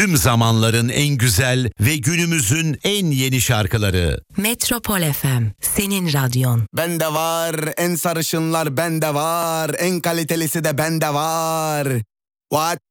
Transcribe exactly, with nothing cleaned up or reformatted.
Tüm zamanların en güzel ve günümüzün en yeni şarkıları. Metropol F M, senin radyon. Bende var, en sarışınlar bende var, en kalitelisi de bende var. What?